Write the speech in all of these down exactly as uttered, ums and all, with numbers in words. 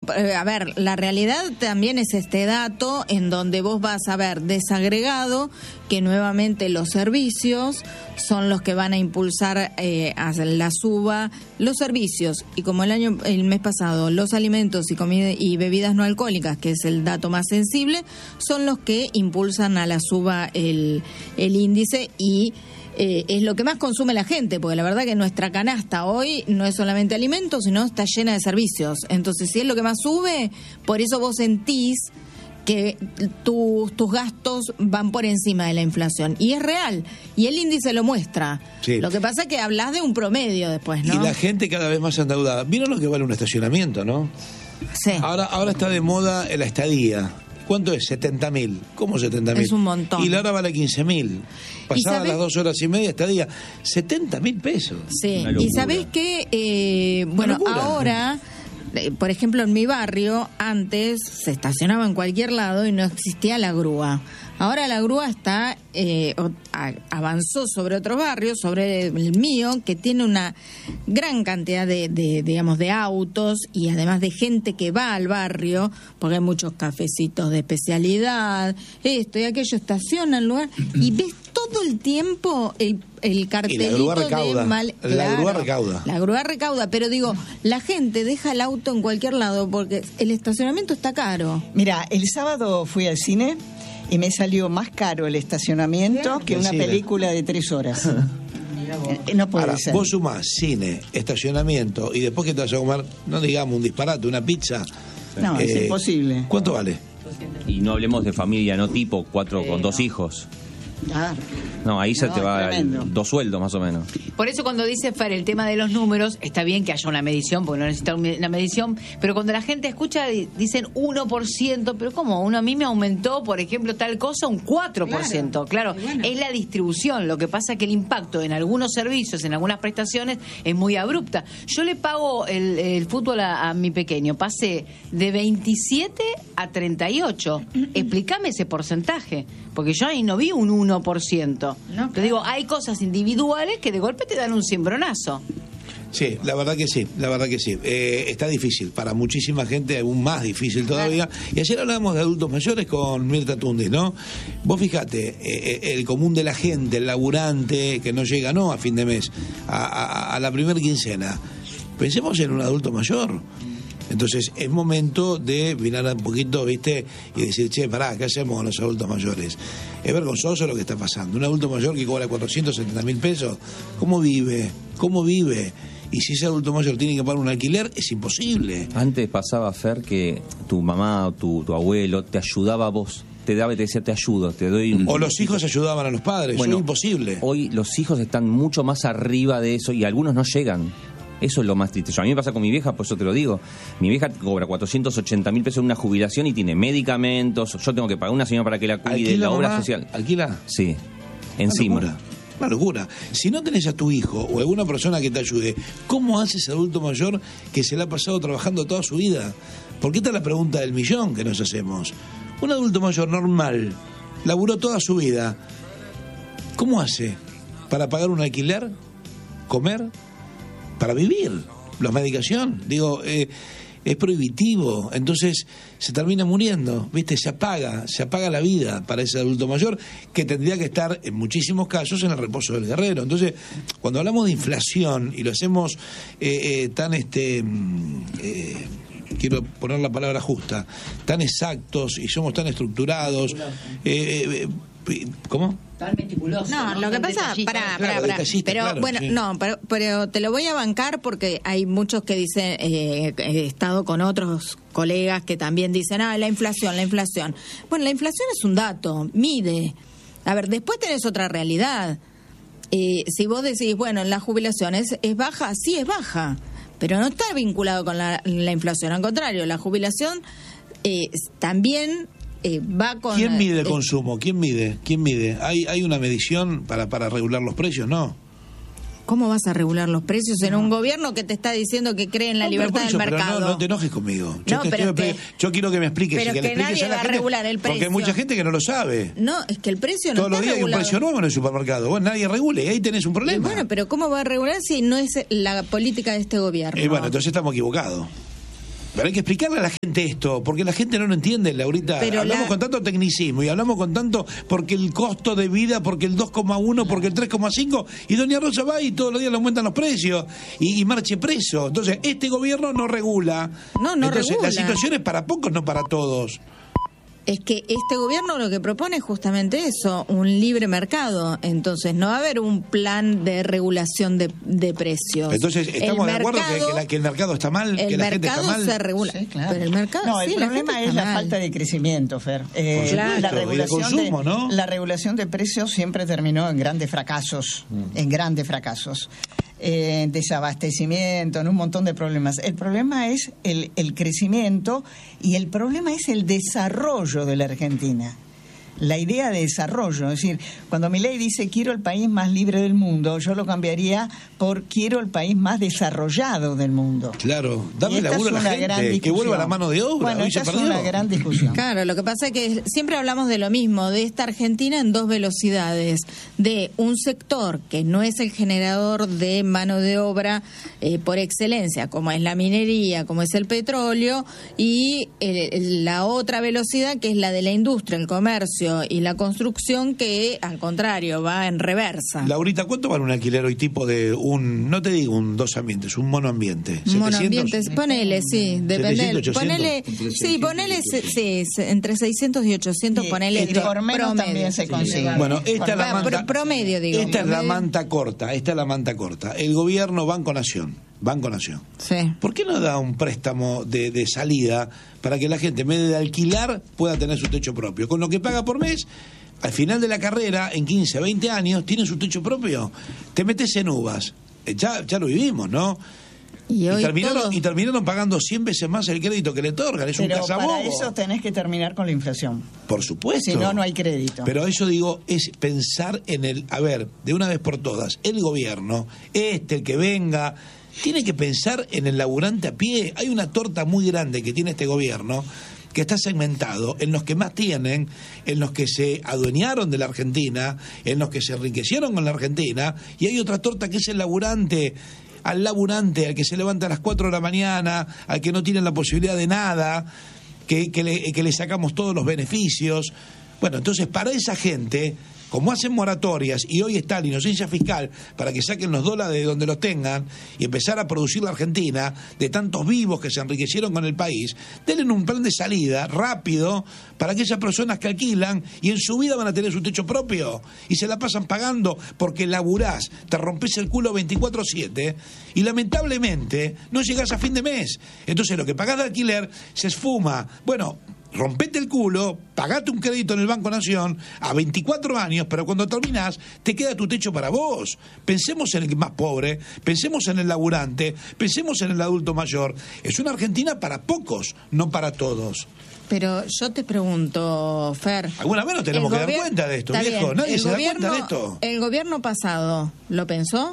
a ver, la realidad también es este dato en donde vos vas a ver desagregado que nuevamente los servicios son los que van a impulsar eh, a la suba, los servicios, y como el año el mes pasado los alimentos y comida y bebidas no alcohólicas, que es el dato más sensible, son los que impulsan a la suba el, el índice y Eh, es lo que más consume la gente, porque la verdad que nuestra canasta hoy no es solamente alimentos, sino está llena de servicios. Entonces, si es lo que más sube, por eso vos sentís que tu, tus gastos van por encima de la inflación. Y es real, y el índice lo muestra. Sí. Lo que pasa es que hablas de un promedio después, ¿no? Y la gente cada vez más endeudada. ¿Vieron lo que vale un estacionamiento, no? Sí. Ahora, ahora está de moda la estadía. ¿Cuánto es? setenta mil. ¿Cómo setenta mil? Es un montón. Y la hora vale quince mil. Pasaban las dos horas y media esta día. setenta mil pesos. Sí, y sabés que, eh, bueno, ahora, eh, por ejemplo, en mi barrio, antes se estacionaba en cualquier lado y no existía la grúa. Ahora la grúa está eh, a, avanzó sobre otros barrios, sobre el mío, que tiene una gran cantidad de, de, digamos, de autos y además de gente que va al barrio, porque hay muchos cafecitos de especialidad, esto y aquello, estacionan lugar y ves todo el tiempo el, el cartelito de mal. La claro, grúa recauda. La grúa recauda, pero digo, la gente deja el auto en cualquier lado porque el estacionamiento está caro. Mira, el sábado fui al cine y me salió más caro el estacionamiento que una película de tres horas. Eh, no puede Ahora, ser. Vos sumás cine, estacionamiento y después que te vas a comer, no digamos un disparate, una pizza. No, eh, es imposible. ¿Cuánto vale? Y no hablemos de familia, no tipo cuatro con dos hijos. Ah. No, ahí se No, te va tremendo. el, dos sueldos más o menos. Por eso cuando dice Fer el tema de los números, está bien que haya una medición, porque no necesita una medición, pero cuando la gente escucha dicen uno por ciento, pero ¿cómo? Uno a mí me aumentó, por ejemplo, tal cosa un cuatro por ciento. Claro, claro, bueno, es la distribución, lo que pasa es que el impacto en algunos servicios, en algunas prestaciones, es muy abrupta. Yo le pago el, el fútbol a, a mi pequeño, pasé de veintisiete a treinta y ocho. Explícame ese porcentaje, porque yo ahí no vi un uno por ciento. No, te digo, hay cosas individuales que de golpe te dan un cimbronazo. Sí, la verdad que sí, la verdad que sí. Eh, está difícil, para muchísima gente aún más difícil todavía. Claro. Y ayer hablábamos de adultos mayores con Mirta Tundis, ¿no? Vos fijate, eh, el común de la gente, el laburante que no llega, no a fin de mes, a, a, a la primer quincena. Pensemos en un adulto mayor. Entonces es momento de mirar un poquito, ¿viste? Y decir, che, pará, ¿qué hacemos con los adultos mayores? Es vergonzoso lo que está pasando. Un adulto mayor que cobra cuatrocientos setenta mil pesos, ¿cómo vive? ¿Cómo vive? Y si ese adulto mayor tiene que pagar un alquiler, es imposible. Antes pasaba, Fer, que tu mamá o tu, tu abuelo te ayudaba a vos. Te daba y te decía, te ayudo, te doy un... O los hijos ayudaban a los padres, bueno, es imposible. Hoy los hijos están mucho más arriba de eso y algunos no llegan. Eso es lo más triste. Yo, a mí me pasa con mi vieja, por eso te lo digo. Mi vieja cobra cuatrocientos ochenta mil pesos en una jubilación y tiene medicamentos. Yo tengo que pagar una señora para que la cuide, la obra social. ¿Alquila? Sí, encima. Una locura. Una locura. Si no tenés a tu hijo o alguna persona que te ayude, ¿cómo hace ese adulto mayor que se le ha pasado trabajando toda su vida? Porque esta es la pregunta del millón que nos hacemos. Un adulto mayor normal, laburó toda su vida, ¿cómo hace para pagar un alquiler, comer, para vivir, la medicación? Digo, eh, es prohibitivo, entonces se termina muriendo, ¿viste? Se apaga, se apaga la vida para ese adulto mayor que tendría que estar, en muchísimos casos, en el reposo del guerrero. Entonces, cuando hablamos de inflación y lo hacemos eh, eh, tan, este, eh, quiero poner la palabra justa, tan exactos y somos tan estructurados, eh, eh, ¿cómo? Tan meticuloso. No, ¿no? lo que Tan pasa, detallista. pará, Claro, pará, pará. Pero claro, bueno, sí. no, pero, pero te lo voy a bancar porque hay muchos que dicen, eh, he estado con otros colegas que también dicen, ah, la inflación, la inflación. Bueno, la inflación es un dato, mide. A ver, después tenés otra realidad. Eh, si vos decís, bueno, en la jubilación es, es baja, sí es baja, pero no está vinculado con la, la inflación. Al contrario, la jubilación eh, también... Eh, va con, ¿Quién mide el eh, consumo? ¿Quién mide? ¿Quién mide? ¿Hay, hay una medición para, para regular los precios? No. ¿Cómo vas a regular los precios en un gobierno que te está diciendo que cree en la no, libertad eso, del mercado? No, no te enojes conmigo. Yo, No, te pero estoy, que, yo quiero que me expliques. pero y que, que le expliques nadie a la va a gente, regular el precio. Porque hay mucha gente que no lo sabe. No, es que el precio no Todos está los días regulado. hay un precio nuevo en el supermercado. Bueno, nadie regule y ahí tenés un problema. Y bueno, pero ¿cómo va a regular si no es la política de este gobierno? Y bueno, entonces estamos equivocados. Pero hay que explicarle a la gente esto, porque la gente no lo entiende, Laurita. Pero hablamos la... con tanto tecnicismo y hablamos con tanto porque el costo de vida, porque el dos coma uno, porque el tres coma cinco, y doña Rosa va y todos los días le aumentan los precios y, y marche preso. Entonces, este gobierno no regula. No, no Entonces, regula. la situación es para pocos, no para todos. Es que este gobierno lo que propone es justamente eso, un libre mercado. Entonces no va a haber un plan de regulación de, de precios. Entonces, ¿estamos el de acuerdo mercado, que, que, la, que el mercado está mal? El ¿Que la gente mercado está mal? se regula. Sí, claro. Pero el mercado, no, el sí, problema la es la mal. falta de crecimiento, Fer. Eh, supuesto, la y de regulación consumo, de, ¿no? La regulación de precios siempre terminó en grandes fracasos, mm. en grandes fracasos. Eh, desabastecimiento, en un montón de problemas. El problema es el, el crecimiento y el problema es el desarrollo de la Argentina. La idea de desarrollo, es decir, cuando Milei dice quiero el país más libre del mundo, yo lo cambiaría por quiero el país más desarrollado del mundo. Claro, dame laburo a la gente, que vuelva la mano de obra. Bueno, esta es una gran discusión. Claro, lo que pasa es que siempre hablamos de lo mismo, de esta Argentina en dos velocidades, de un sector que no es el generador de mano de obra eh, por excelencia, como es la minería, como es el petróleo, y el, la otra velocidad que es la de la industria, el comercio y la construcción, que al contrario va en reversa. Laurita, ¿cuánto vale un alquiler hoy tipo de un, no te digo un dos ambientes, un monoambiente? Monoambientes, ponele, sí, depende. Ponele, sí, ponele, sí, entre seiscientos y ochocientos, y, ponele. Y por menos promedio. También se consigue. Bueno, esta es la manta, promedio, digo. Esta promedio. es la manta corta, esta es la manta corta. El gobierno Banco Nación, Banco Nación. Sí. ¿Por qué no da un préstamo de, de salida para que la gente, en vez de alquilar, pueda tener su techo propio? Con lo que paga por mes, al final de la carrera, en quince, veinte años, tiene su techo propio. Te metes en uvas. Ya, ya lo vivimos, ¿no? Y, y, hoy terminaron, todos... y terminaron pagando cien veces más el crédito que le otorgan. Es Pero un cazabobo. para eso tenés que terminar con la inflación. Por supuesto. Si no, no hay crédito. Pero eso, digo, es pensar en el... A ver, de una vez por todas, el gobierno, este, el que venga... Tiene que pensar en el laburante a pie. Hay una torta muy grande que tiene este gobierno que está segmentado en los que más tienen, en los que se adueñaron de la Argentina, en los que se enriquecieron con la Argentina, y hay otra torta que es el laburante, al laburante, al que se levanta a las cuatro de la mañana, al que no tiene la posibilidad de nada, que, que, le, que le sacamos todos los beneficios. Bueno, entonces para esa gente... Como hacen moratorias y hoy está la inocencia fiscal para que saquen los dólares de donde los tengan y empezar a producir la Argentina de tantos vivos que se enriquecieron con el país, denle un plan de salida rápido para aquellas personas que alquilan y en su vida van a tener su techo propio y se la pasan pagando porque laburás, te rompes el culo veinticuatro siete y lamentablemente no llegás a fin de mes. Entonces lo que pagás de alquiler se esfuma. Bueno, rompete el culo, pagate un crédito en el Banco Nación a veinticuatro años, pero cuando terminás te queda tu techo para vos. Pensemos en el más pobre, pensemos en el laburante, pensemos en el adulto mayor. Es una Argentina para pocos, no para todos. Pero yo te pregunto, Fer... Alguna vez nos tenemos que dar cuenta de esto, viejo. Nadie se da cuenta de esto. ¿El gobierno pasado lo pensó?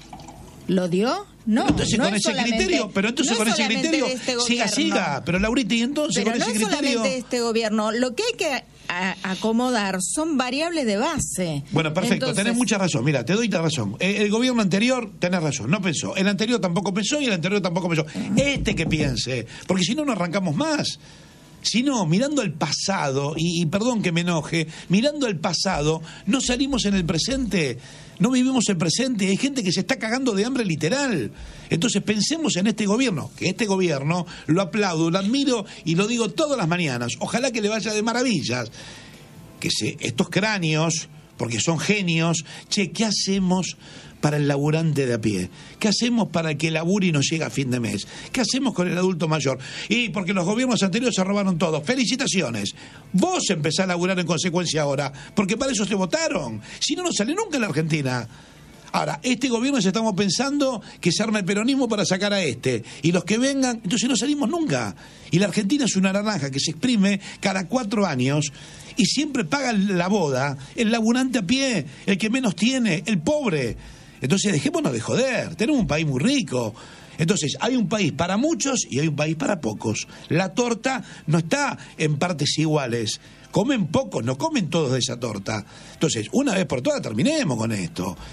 ¿Lo dio? No, pero entonces no con ese criterio, pero entonces no con ese criterio, este siga, siga, pero Laurita, y entonces pero con no ese es criterio... solamente este gobierno, lo que hay que a, acomodar son variables de base. Bueno, perfecto, entonces... tenés mucha razón, mira, te doy la razón. El, el gobierno anterior, tenés razón, no pensó, el anterior tampoco pensó y el anterior tampoco pensó. Este que piense, porque si no, no arrancamos más. Si no, mirando al pasado, y, y perdón que me enoje, mirando al pasado, no salimos en el presente, no vivimos el presente, hay gente que se está cagando de hambre literal. Entonces pensemos en este gobierno, que este gobierno lo aplaudo, lo admiro y lo digo todas las mañanas. Ojalá que le vaya de maravillas. Que se, estos cráneos, porque son genios, che, ¿qué hacemos para el laburante de a pie? ¿Qué hacemos para que labure y no llegue a fin de mes? ¿Qué hacemos con el adulto mayor? Y porque los gobiernos anteriores se robaron todo. ¡Felicitaciones! Vos empezás a laburar en consecuencia ahora, porque para eso se votaron. Si no, no sale nunca en la Argentina. Ahora, este gobierno ya estamos pensando que se arma el peronismo para sacar a este. Y los que vengan, entonces no salimos nunca. Y la Argentina es una naranja que se exprime cada cuatro años y siempre paga la boda el laburante a pie, el que menos tiene, el pobre. Entonces dejémonos de joder, tenemos un país muy rico. Entonces hay un país para muchos y hay un país para pocos. La torta no está en partes iguales. Comen pocos, no comen todos de esa torta. Entonces, una vez por todas terminemos con esto.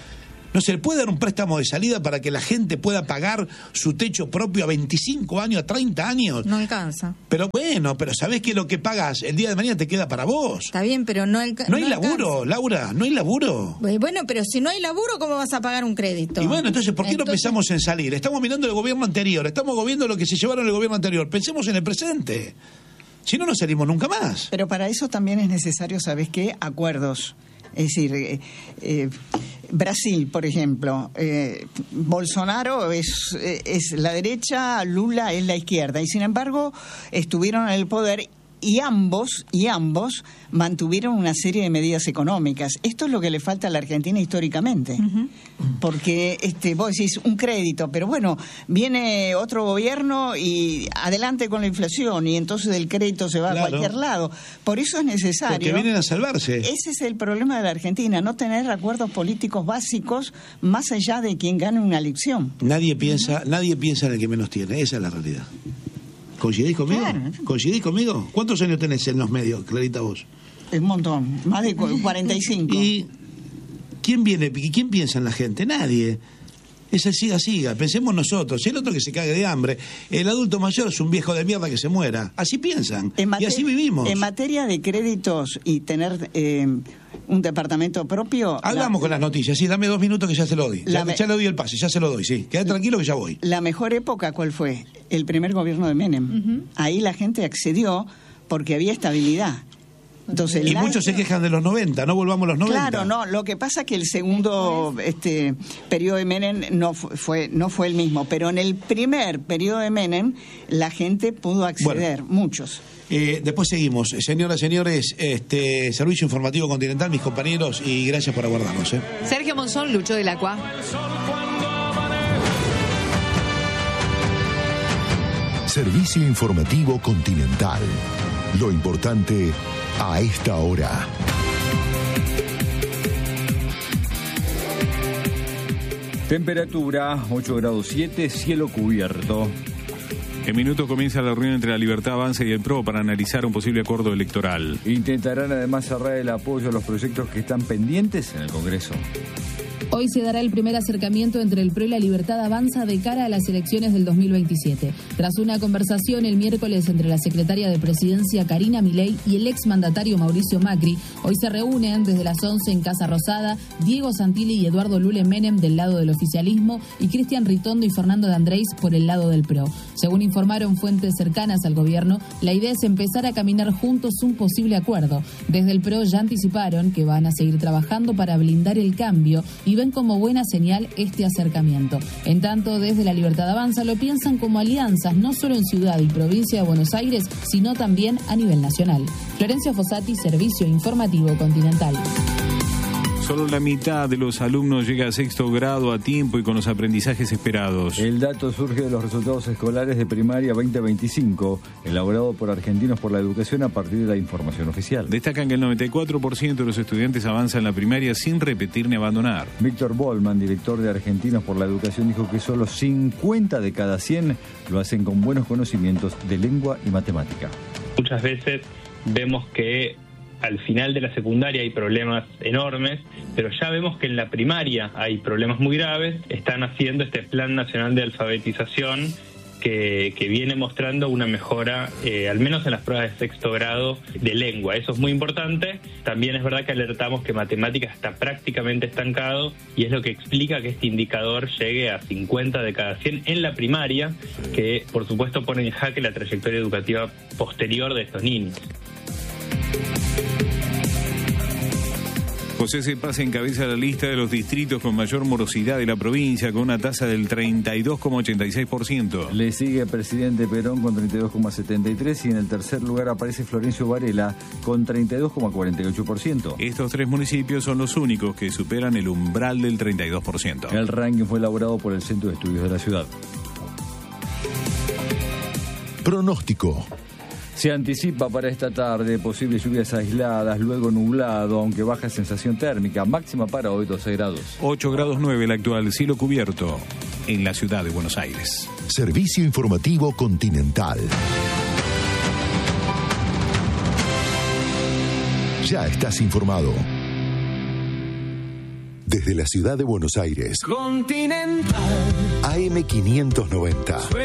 ¿No se le puede dar un préstamo de salida para que la gente pueda pagar su techo propio a veinticinco años, a treinta años? No alcanza. Pero bueno, pero sabés que lo que pagas el día de mañana te queda para vos. Está bien, pero no, alca- No hay no laburo, alcanza. Laura, no hay laburo. Bueno, pero si no hay laburo, ¿cómo vas a pagar un crédito? Y bueno, entonces, ¿por qué no Entonces- pensamos en salir? Estamos mirando el gobierno anterior, estamos viendo lo que se llevaron el gobierno anterior. Pensemos en el presente. Si no, no salimos nunca más. Pero para eso también es necesario, ¿sabes qué? Acuerdos. Es decir, eh, eh, Brasil, por ejemplo, eh, Bolsonaro es, eh, es la derecha, Lula es la izquierda, y sin embargo estuvieron en el poder y ambos, y ambos mantuvieron una serie de medidas económicas. Esto es lo que le falta a la Argentina históricamente. Uh-huh. Porque este, vos decís un crédito, pero bueno, viene otro gobierno y adelante con la inflación, y entonces el crédito se va claro. a cualquier lado. Por eso es necesario... Porque vienen a salvarse. Ese es el problema de la Argentina, no tener acuerdos políticos básicos más allá de quien gane una elección. Nadie piensa, uh-huh. nadie piensa en el que menos tiene, esa es la realidad. ¿Coincidís conmigo? Claro. ¿Coincidís conmigo? ¿Cuántos años tenés en los medios, Clarita, vos? Un montón, más de cuarenta y cinco. ¿Y quién viene? ¿Quién piensa en la gente? Nadie. Es el siga, siga. Pensemos nosotros. El otro que se cague de hambre. El adulto mayor es un viejo de mierda que se muera. Así piensan. Mater- y así vivimos. En materia de créditos y tener eh, un departamento propio... Hablamos la, con las noticias. Sí, dame dos minutos que ya se lo doy. Ya, me- ya le doy el pase, ya se lo doy, sí. Quédate tranquilo que ya voy. La mejor época, ¿cuál fue? El primer gobierno de Menem. Uh-huh. Ahí la gente accedió porque había estabilidad. Entonces, y la... muchos se quejan de los noventa, no volvamos a los noventa. Claro, no, lo que pasa es que el segundo este periodo de Menem no fue no fue el mismo, pero en el primer periodo de Menem la gente pudo acceder, bueno, muchos. Eh, después seguimos. Señoras, señores, este Servicio Informativo Continental, mis compañeros, y gracias por aguardarnos. ¿eh? Sergio Monzón, Lucho del Acua. Servicio Informativo Continental. Lo importante a esta hora. Temperatura ocho grados siete, cielo cubierto. En minutos comienza la reunión entre la Libertad Avanza y el P R O para analizar un posible acuerdo electoral. Intentarán además cerrar el apoyo a los proyectos que están pendientes en el Congreso. Hoy se dará el primer acercamiento entre el P R O y la Libertad Avanza de cara a las elecciones del dos mil veintisiete. Tras una conversación el miércoles entre la secretaria de Presidencia Karina Milei y el exmandatario Mauricio Macri, hoy se reúnen desde las once en Casa Rosada Diego Santilli y Eduardo Lule Menem del lado del oficialismo y Cristian Ritondo y Fernando de Andrés por el lado del P R O. Según informaron fuentes cercanas al gobierno, la idea es empezar a caminar juntos un posible acuerdo. Desde el P R O ya anticiparon que van a seguir trabajando para blindar el cambio y ven como buena señal este acercamiento. En tanto, desde la Libertad Avanza lo piensan como alianzas no solo en Ciudad y Provincia de Buenos Aires, sino también a nivel nacional. Florencia Fossati, Servicio Informativo Continental. Solo la mitad de los alumnos llega a sexto grado a tiempo y con los aprendizajes esperados. El dato surge de los resultados escolares de primaria veinte veinticinco, elaborado por Argentinos por la Educación a partir de la información oficial. Destacan que el noventa y cuatro por ciento de los estudiantes avanza en la primaria sin repetir ni abandonar. Víctor Bollman, director de Argentinos por la Educación, dijo que solo cincuenta de cada cien lo hacen con buenos conocimientos de lengua y matemática. Muchas veces vemos que al final de la secundaria hay problemas enormes, pero ya vemos que en la primaria hay problemas muy graves. Están haciendo este Plan Nacional de Alfabetización que, que viene mostrando una mejora, eh, al menos en las pruebas de sexto grado de lengua. Eso es muy importante. También es verdad que alertamos que matemáticas está prácticamente estancado y es lo que explica que este indicador llegue a cincuenta de cada cien en la primaria, que por supuesto pone en jaque la trayectoria educativa posterior de estos niños. José Cepaz encabeza la lista de los distritos con mayor morosidad de la provincia, con una tasa del treinta y dos coma ochenta y seis por ciento. Le sigue Presidente Perón con treinta y dos coma setenta y tres por ciento y en el tercer lugar aparece Florencio Varela con treinta y dos coma cuarenta y ocho por ciento. Estos tres municipios son los únicos que superan el umbral del treinta y dos por ciento. El ranking fue elaborado por el Centro de Estudios de la Ciudad. Pronóstico. Se anticipa para esta tarde posibles lluvias aisladas, luego nublado, aunque baja sensación térmica. Máxima para hoy doce grados. ocho grados nueve el actual, cielo cubierto en la ciudad de Buenos Aires. Servicio Informativo Continental. Ya estás informado. Desde la ciudad de Buenos Aires, Continental. A M quinientos noventa.